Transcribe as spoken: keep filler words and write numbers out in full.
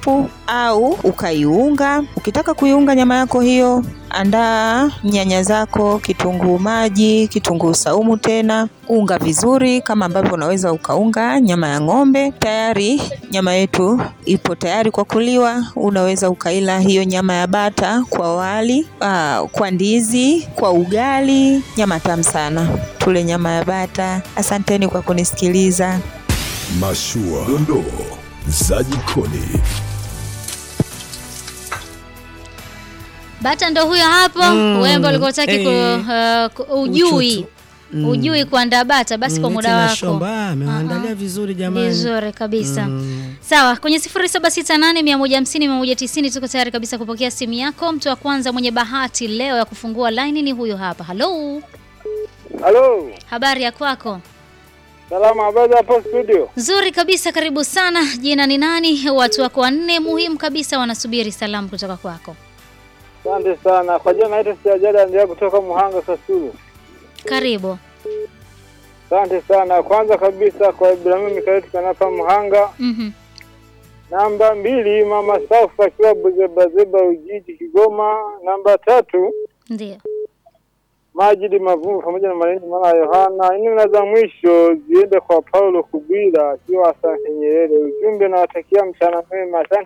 supu au ukaiunga. Ukitaka kuiunga nyama yako hiyo, andaa nyanya zako, kitunguu maji, kitunguu saumu tena. Unga vizuri kama ambavyo unaweza ukaunga nyama ya ng'ombe. Tayari nyama yetu ipo tayari kwa kuliwa. Unaweza ukaila hiyo nyama ya bata kwa wali, aa, kwa ndizi, kwa ugali. Nyama tamu sana. Tule nyama ya bata. Asanteni kwa kunisikiliza. Mashua, dondoo za jikoni. Bata ndo huyo hapo. Mm, wewe ulikuwa unataka hey, ku, uh, ujui mm. ujui kuandaa bata basi mm, kwa muda wako. Shomba ameandalia uh-huh. vizuri jamani. Vizuri kabisa. Mm. Sawa, kwenye sifuri saba sita nane mia moja hamsini mia moja tisini tuko tayari kabisa kupokea simu yako. Mtu wa kwanza mwenye bahati leo ya kufungua line ni huyo hapa. Hello. Hello. Habari ya kwako? Salama, habari hapo studio? Nzuri kabisa, karibu sana. Jina ni nani? Watu wako wanne muhimu kabisa wanasubiri salamu kutoka kwako. Asante sana. Kwa jina naitwa Sijajada ndio kutoka Muhanga Kasulu. Karibu. Asante sana. Kwanza kabisa kwa Ibrahim Mikaeli kanapa Muhanga. Mhm. Namba mbili Mama Safa akiwa Buzebazeba Ujiji Kigoma. Namba tatu ndio Majidi Mavumu pamoja na Malindi Mwana Yohana. Nne na za mwisho ziende kwa Paulo Kubila akiwa Asante Nyerere. Ujumbe na watakia mchana mwema. Asante.